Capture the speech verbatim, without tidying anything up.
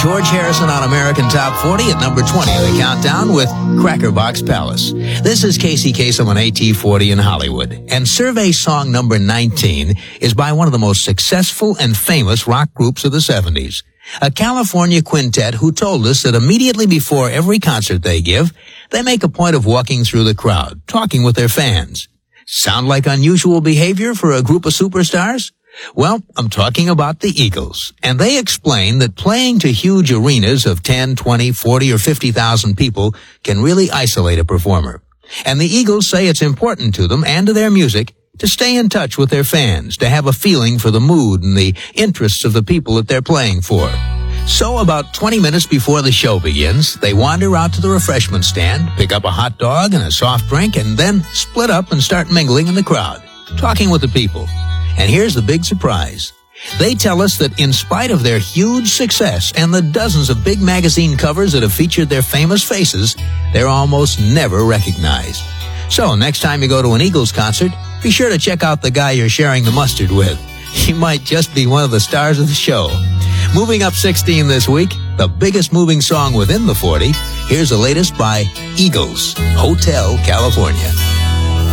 George Harrison on American Top forty at number twenty of the countdown with Cracker Box Palace. This is Casey Kasem on A T forty in Hollywood. And survey song number nineteen is by one of the most successful and famous rock groups of the seventies. A California quintet who told us that immediately before every concert they give, they make a point of walking through the crowd, talking with their fans. Sound like unusual behavior for a group of superstars? Well, I'm talking about the Eagles, and they explain that playing to huge arenas of ten, twenty, forty, or fifty thousand people can really isolate a performer. And the Eagles say it's important to them and to their music to stay in touch with their fans, to have a feeling for the mood and the interests of the people that they're playing for. So about twenty minutes before the show begins, they wander out to the refreshment stand, pick up a hot dog and a soft drink, and then split up and start mingling in the crowd, talking with the people. And here's the big surprise. They tell us that in spite of their huge success and the dozens of big magazine covers that have featured their famous faces, they're almost never recognized. So next time you go to an Eagles concert, be sure to check out the guy you're sharing the mustard with. He might just be one of the stars of the show. Moving up sixteen this week, the biggest moving song within the forty, here's the latest by Eagles, Hotel California.